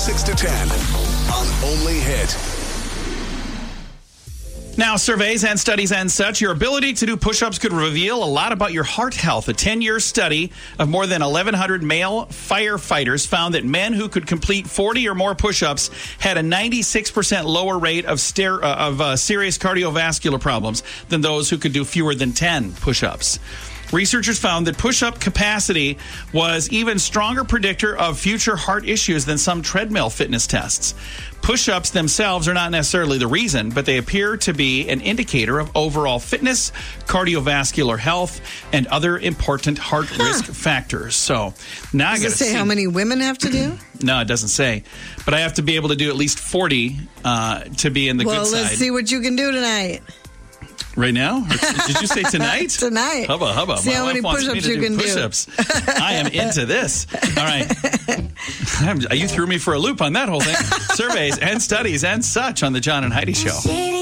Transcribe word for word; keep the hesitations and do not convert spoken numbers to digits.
six to ten on Only Hit. Now, surveys and studies and such, your ability to do push-ups could reveal a lot about your heart health. A ten-year study of more than eleven hundred male firefighters found that men who could complete forty or more push-ups had a ninety-six percent lower rate of, stare, uh, of uh, serious cardiovascular problems than those who could do fewer than ten push-ups. Researchers found that push-up capacity was even stronger predictor of future heart issues than some treadmill fitness tests. Push-ups themselves are not necessarily the reason, but they appear to be an indicator of overall fitness, cardiovascular health, and other important heart huh. risk factors. So now Does I got to say see how many women have to do? No, it doesn't say. But I have to be able to do at least forty uh, to be in the well, good side. Well, let's see what you can do tonight. Right now? Or did you say tonight? Tonight. Hubba, hubba. See My how many wife wants me push-ups to you do can push-ups. do. I am into this. All right. I'm, you threw me for a loop on that whole thing. Surveys and studies and such on the John and Heidi Show.